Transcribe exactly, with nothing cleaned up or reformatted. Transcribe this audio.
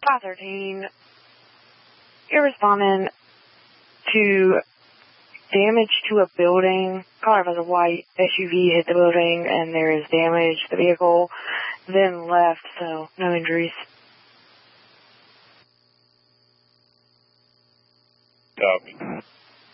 five thirteen, you're responding to damage to a building. Car of a white S U V hit the building and there is damage to the vehicle, then left, so no injuries.